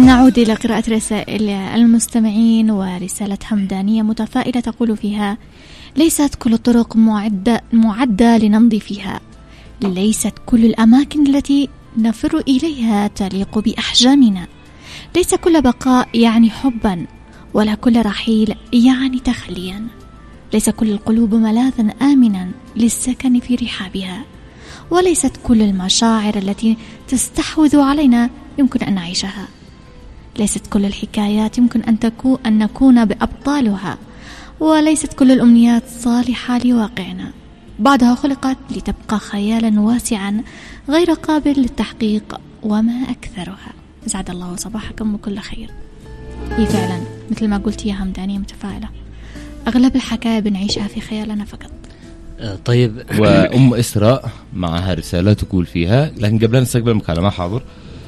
نعود إلى قراءة رسائل المستمعين، ورسالة حمدانية متفائلة تقول فيها: ليست كل الطرق معدة لنمضي فيها، ليست كل الأماكن التي نفر إليها تليق بأحجامنا، ليس كل بقاء يعني حبا، ولا كل رحيل يعني تخليا، ليس كل القلوب ملاذا آمنا للسكن في رحابها، وليست كل المشاعر التي تستحوذ علينا يمكن أن نعيشها، ليست كل الحكايات يمكن أن نكون بأبطالها، وليست كل الأمنيات صالحة لواقعنا، بعدها خلقت لتبقى خيالا واسعا غير قابل للتحقيق وما أكثرها. أسعد الله صباحكم بكل خير. هي فعلا مثل ما قلت يا همدانية متفائلة، أغلب الحكاية بنعيشها في خيالنا فقط. طيب، وأم إسراء معها رسالة تقول فيها، لكن قبل أن نستقبل المكالمة حاضر.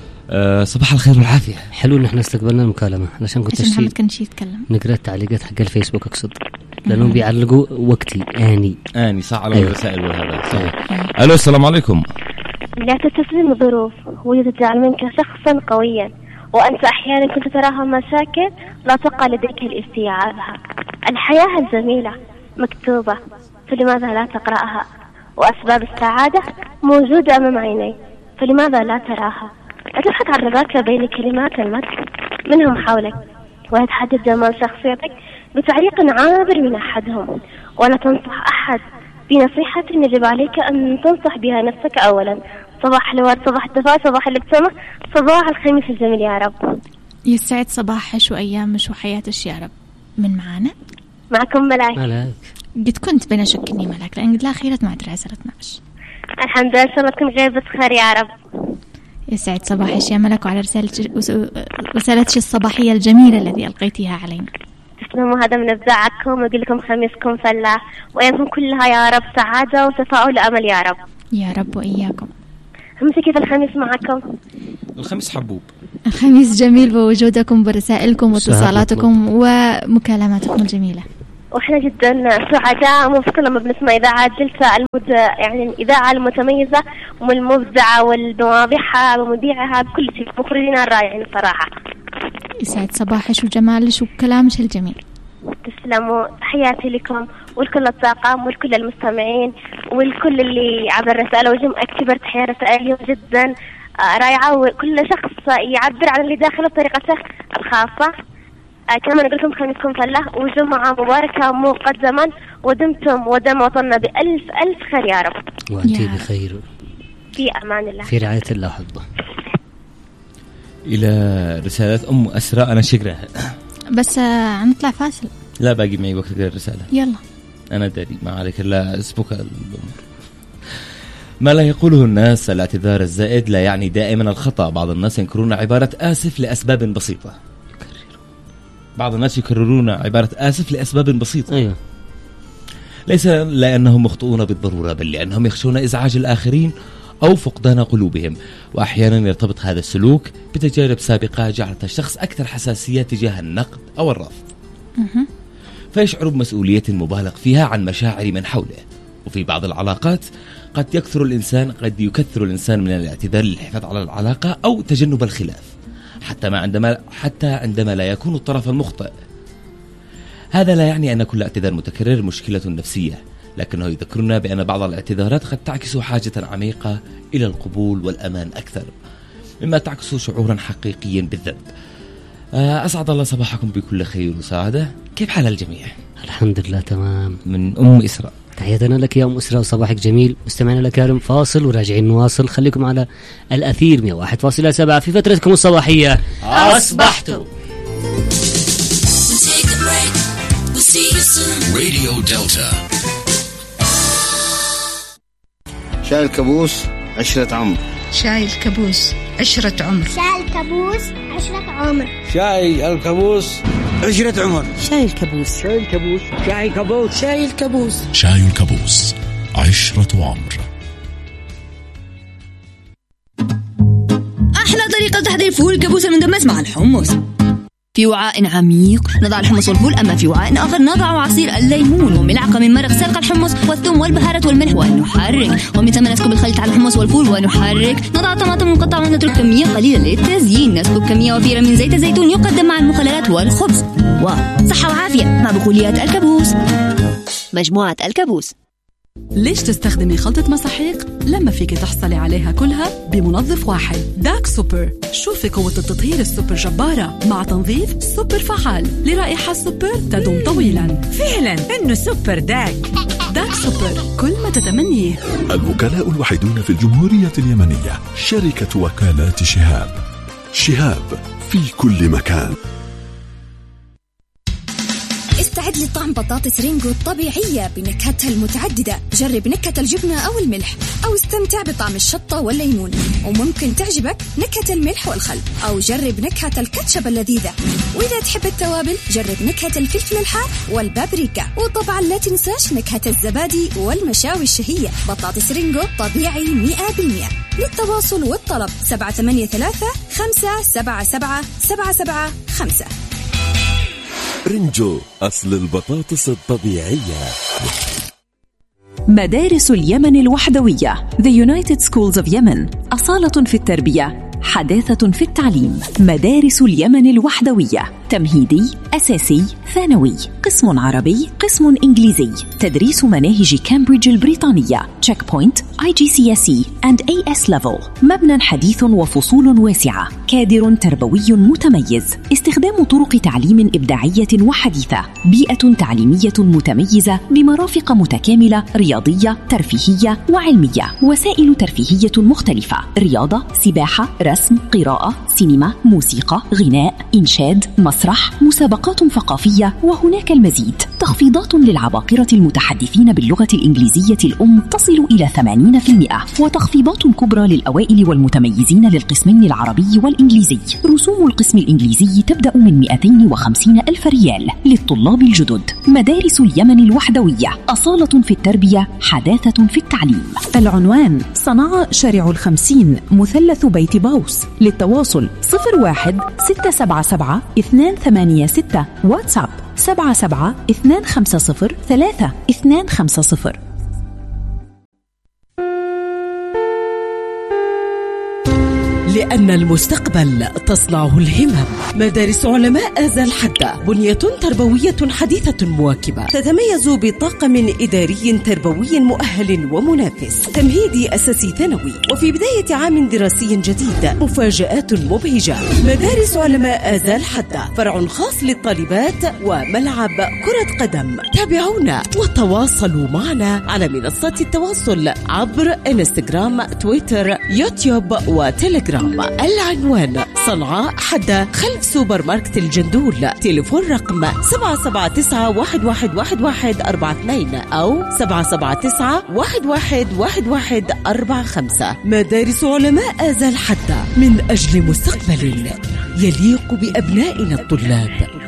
صباح الخير والعافية. حلو إن احنا استقبلنا المكالمة علشان كنت محمد كان شي يتكلم. نقرأ التعليقات حق الفيسبوك أقصد، لأنهم بيعلقوا وقتي آني صح على الرسائل وهذا صحيح. ألو السلام عليكم. لا تستسلم الظروف وهي تجعل منك شخصا قويا، وأنت أحيانا كنت تراها مشاكل لا تبقى لديك لاستيعابها. الحياة الجميلة مكتوبة، فلماذا لا تقرأها؟ وأسباب السعادة موجودة أمام عيني، فلماذا لا تراها؟ أتبحث عن الرباط بين كلمات المدح منهم حولك، ويتحدد جمال شخصيتك بتعليق عابر من أحدهم، ولا تنصح أحد بنصيحة يجب عليك أن تنصح بها نفسك أولا. صباح الورد، صباح الدفاع، صباح الابتسامة، صباح الخميس الجميل يا رب. يسعد صباحش وأيامش وحياتش يا رب. من معانا؟ معكم ملاك. قد كنت بين شك إني ملاك، لأن قد الأخيرة ما أدري عسرة 12. الحمد لله، شاء الله تكون غير بخير يا رب. يسعد صباحش يا ملك، وعلى رسالتش الصباحية الجميلة التي ألقيتها علينا. تسلموا، هذا من إبداعكم، وأقول لكم خميسكم فلاح، وأيامكم كلها يا رب سعادة وتفاؤل وأمل يا رب. يا رب وإياكم. همسي كيف الخميس معكم؟ الخميس حبوب. الخميس جميل بوجودكم برسائلكم واتصالاتكم ومكالماتكم الجميلة. وإحنا جدا سعداء ومبسوطة لما بنسمع إذاعة جلسة يعني الإذاعة المتميزة والمبدعة والمواضيعها ومذيعها بكل شيء، مخرجين الرائعين صراحة. يسعد صباحش وجمالش وكلامش الجميل. تسلموا، تحياتي لكم ولكل الطاقم ولكل المستمعين ولكل اللي عبر الرسالة، وجم أكتبر تحية رسائلهم جدا رائعة، وكل شخص يعبر عن اللي داخله بطريقته الخاصة. كمان أقول لكم خميسكم فلاح وجمعة مباركة مقدما، ودمتم ودم وطننا بألف ألف خير يا رب. وأنت بخير في أمان الله، في رعاية الله حفظه. إلى رسالة أم أسراء أنا شكرها، بس نطلع فاصل. لا باقي معي وقت تقرأ الرسالة. يلا أنا داري ما عليك إلا أسبوك الأمور. ما لا يقوله الناس الاعتذار الزائد لا يعني دائما الخطأ. بعض الناس ينكرون عبارة آسف لأسباب بسيطة. بعض الناس يكررون عبارة آسف لأسباب بسيطة. أيوة. ليس لأنهم مخطئون بالضرورة، بل لأنهم يخشون إزعاج الآخرين أو فقدان قلوبهم. وأحيانا يرتبط هذا السلوك بتجارب سابقة جعلت الشخص أكثر حساسية تجاه النقد أو الرفض، فيشعر بمسؤولية مبالغ فيها عن مشاعر من حوله. وفي بعض العلاقات قد يكثر الإنسان من الاعتذار للحفاظ على العلاقة أو تجنب الخلاف، حتى عندما لا يكون الطرف المخطئ. هذا لا يعني أن كل اعتذار متكرر مشكلة نفسية، لكنه يذكرنا بأن بعض الاعتذارات قد تعكس حاجة عميقة إلى القبول والأمان أكثر مما تعكس شعورا حقيقيا بالذنب. أسعد الله صباحكم بكل خير وسعادة. كيف حال الجميع؟ الحمد لله تمام. من أم إسراء. تحياتنا لك يا أم إسراء وصباحك جميل. مستمعنا الكرام فاصل وراجعين نواصل. خليكم على الأثير 101.7 في فترتكم الصباحية. أصبحتوا راديو دلتا. شاي الكابوس 10 عمر. شاي الكابوس 10 عمر. شاي الكابوس 10 عمر. شاي الكابوس 10 عمر. شاي الكابوس. شاي الكابوس. شاي الكابوس. شاي الكابوس. شاي الكابوس 10 عمر. أحلى طريقة تحضير فول الكابوس المدمس مع الحمص. في وعاء عميق نضع الحمص والفول، أما في وعاء آخر نضع عصير الليمون وملعقة من مرق سلق الحمص والثوم والبهارات والملح ونحرك، ومن ثم نسكب الخليط على الحمص والفول ونحرك. نضع الطماطم المقطعة ونترك كمية قليلة للتزيين. نسكب كمية وفيرة من زيت الزيتون يقدم مع المخللات والخبز. وصحة وعافية مع بقوليات الكابوس. مجموعة الكابوس. ليش تستخدمي خلطة مساحيق لما فيك تحصلي عليها كلها بمنظف واحد؟ داك سوبر. شوفي قوة التطهير السوبر جبارة مع تنظيف سوبر فعال لرائحة سوبر تدوم طويلا. فعلا إنه سوبر داك. داك سوبر، كل ما تتمنيه. الوكلاء الوحيدون في الجمهورية اليمنية شركة وكالات شهاب. شهاب في كل مكان. استعد لطعم بطاطس رينجو الطبيعية بنكهتها المتعددة. جرب نكهة الجبنة أو الملح، أو استمتع بطعم الشطة والليمون. وممكن تعجبك نكهة الملح والخل، أو جرب نكهة الكاتشب اللذيذة. وإذا تحب التوابل جرب نكهة الفلفل الحار والبابريكا. وطبعا لا تنساش نكهة الزبادي والمشاوي الشهية. بطاطس رينجو طبيعي 100%. للتواصل والطلب 783-577-775. رينجو، أصل البطاطس الطبيعية. مدارس اليمن الوحدوية The United Schools of Yemen. أصالة في التربية، حداثة في التعليم. مدارس اليمن الوحدوية، تمهيدي، أساسي، ثانوي، قسم عربي، قسم إنجليزي. تدريس مناهج كامبريدج البريطانية تشيك بوينت IGCSE and AS Level. مبنى حديث وفصول واسعة. كادر تربوي متميز. استخدام طرق تعليم إبداعية وحديثة. بيئة تعليمية متميزة بمرافق متكاملة رياضية ترفيهية وعلمية. وسائل ترفيهية مختلفة: رياضة، سباحة، رسم، قراءة، سينما، موسيقى، غناء، إنشاد، مسرح، مسابقات ثقافية، وهناك المزيد. تخفيضات للعباقرة المتحدثين باللغة الإنجليزية الأم تصل إلى 80%، وتخفيضات كبرى للأوائل والمتميزين للقسمين العربي والإنجليزي. رسوم القسم الإنجليزي تبدأ من 250,000 ريال للطلاب الجدد. مدارس اليمن الوحدوية، أصالة في التربية، حداثة في التعليم. العنوان: صنعاء شارع 50 مثلث بيت باوس. للتواصل 01-677-286. واتساب 77-250-3250. لأن المستقبل تصنعه الهمم. مدارس علماء آذى الحدة، بنية تربوية حديثة مواكبة، تتميز بطاقم إداري تربوي مؤهل ومنافس، تمهيدي أساسي ثانوي، وفي بداية عام دراسي جديد مفاجآت مبهجة. مدارس علماء آذى الحدة، فرع خاص للطالبات وملعب كرة قدم. تابعونا وتواصلوا معنا على منصات التواصل عبر انستغرام، تويتر، يوتيوب وتليجرام. العنوان: صنعاء حدة، خلف سوبر ماركت الجندول. تليفون رقم 779-111142 أو 779-111145. مدارس علماء آذى الحدة، من أجل مستقبل يليق بأبنائنا الطلاب.